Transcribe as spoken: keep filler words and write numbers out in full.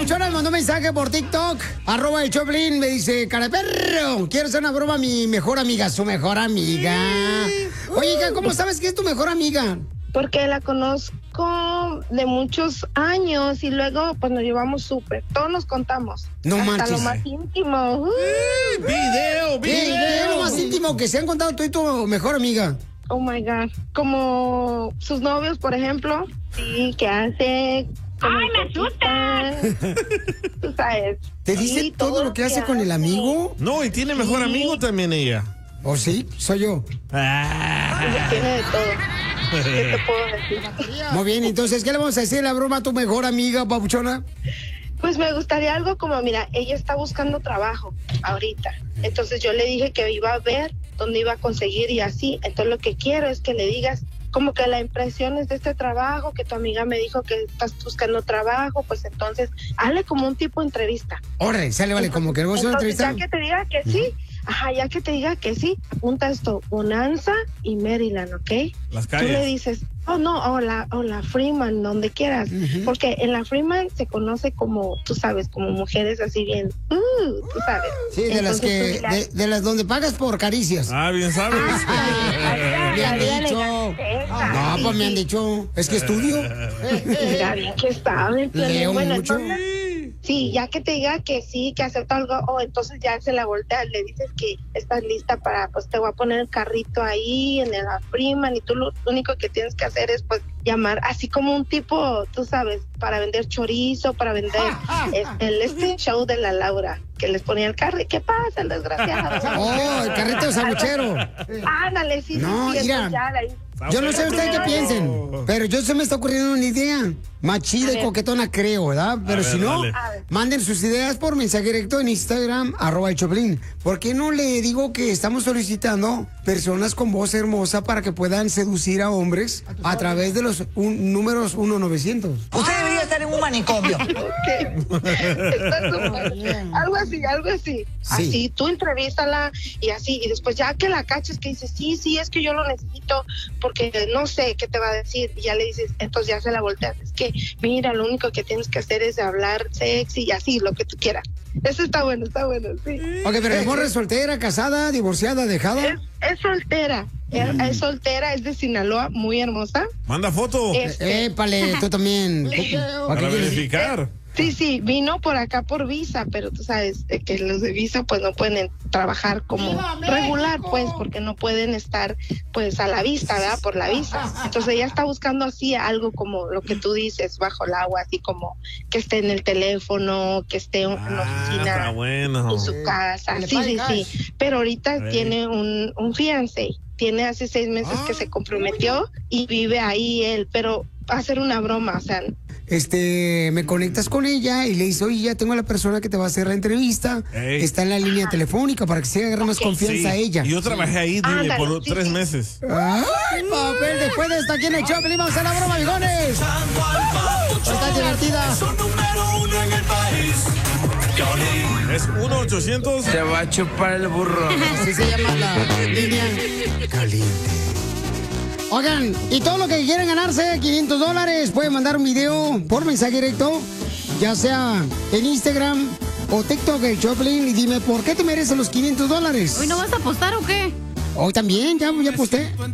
papuchona me mandó un mensaje por TikTok, arroba el Choplin, me dice, cara de perro, quiero hacer una broma a mi mejor amiga, su mejor amiga. Oye, hija, ¿cómo sabes que es tu mejor amiga? Porque la conozco de muchos años y luego pues nos llevamos súper, todos nos contamos. No hasta manches. lo más íntimo. Uh. Video, video. ¿Qué es lo más íntimo que se han contado tú y tu mejor amiga? Oh my God. Como sus novios, por ejemplo. Sí, ¿qué hace? ¡Ay, me asusta! Tú sabes. ¿Te dice Sí, todo lo que hace con el amigo? No, y tiene mejor Sí. amigo también ella. ¿O sí? Soy yo. Ah. Ella tiene de todo. ¿Qué te puedo decir? Muy bien, entonces, ¿qué le vamos a decir la broma a tu mejor amiga, papuchona? Pues me gustaría algo como, mira, ella está buscando trabajo ahorita. Entonces yo le dije que iba a ver dónde iba a conseguir y así. Entonces lo que quiero es que le digas como que la impresión es de este trabajo, que tu amiga me dijo que estás buscando trabajo, pues entonces hazle como un tipo de entrevista. Órale, sale, vale, como que vamos a una Entonces, entrevista. ya que te diga que sí, ajá, ya que te diga que sí, apunta esto, Bonanza y Maryland, ¿ok? Las Tú le calles. dices, oh no, o la, o la Freeman, donde quieras, Ujú. porque en la Freeman se conoce como, tú sabes, como mujeres así bien, uh, tú sabes. Sí, de las Entonces, que, tú dirás, de, de las donde pagas por caricias. Ah, bien sabes. "Ah, Me han la vida dicho. elegante esa". No, Sí, pues me han sí. dicho, es que estudio. Mira, bien que saben. pero Leo bueno, mucho. entonces, sí, ya que te diga que sí, que acepta algo, o entonces ya se la voltea, le dices que estás lista para, pues te voy a poner el carrito ahí en la Freeman y tú lo único que tienes que hacer es pues llamar, así como un tipo, tú sabes, para vender chorizo, para vender este, el este show de la Laura, que les ponía el carro, ¿qué pasa, el desgraciado? Oh, el carrito sabuchero. Ándale, sí, No, sí, sí, mira. entonces ya de ahí- Yo no sé ustedes qué piensen, pero yo se me está ocurriendo una idea más chida A y ver. coquetona, creo, ¿verdad? Pero ver, si no, dale. A ver. manden sus ideas por mensaje directo en Instagram, arroba el Choplin. ¿Por qué no le digo que estamos solicitando personas con voz hermosa para que puedan seducir a hombres a través de los un- números uno novecientos? Usted debería estar en un manicomio. Ok. Está súper. Algo así, algo así. Sí. Así, tú entrevístala y así, y después ya que la caches que dices, sí, sí, es que yo lo necesito, porque no sé qué te va a decir, y ya le dices, entonces ya se la volteas, es que, mira, lo único que tienes que hacer es hablar sexy y así, lo que tú quieras. Eso está bueno, está bueno, sí. Ok, pero ¿es morra soltera, casada, divorciada, Es, dejada? es soltera, es, es soltera, es de Sinaloa, muy hermosa. Manda foto Este, Épale, tú también. ¿Para qué para quieres? verificar. Sí, sí, vino por acá por visa, pero tú sabes eh, que los de visa pues no pueden trabajar como regular, pues, porque no pueden estar pues a la vista, ¿verdad? Por la visa. Entonces ella está buscando así algo como lo que tú dices, bajo el agua, así como que esté en el teléfono, que esté en la Ah, está oficina, bueno. en su casa. Le Sí, sí, pagan sí. Pero ahorita Sí. tiene un, un fiancé. Tiene hace seis meses que se comprometió y vive ahí él, pero va a hacer una broma, o sea, Este, me conectas con ella y le dices, oye, ya tengo a la persona que te va a hacer la entrevista. Ey. Está en la línea telefónica para que se agarre más Ok. confianza Sí, a ella. y yo trabajé ahí dile, Ándale, por sí, tres sí. meses. Ay, papel, después de esta aquí en el show, vamos a hacer la broma, bigones. Está divertida. número uno en el país. Piolín. Es uno ochocientos. Te va a chupar el burro. Así se llama la línea caliente. Oigan, y todo lo que quieran ganarse, quinientos dólares, pueden mandar un video por mensaje directo, ya sea en Instagram o TikTok, el Choplin, y dime por qué te mereces los quinientos dólares. ¿Hoy no vas a apostar o qué? Hoy también, ya, ya posté.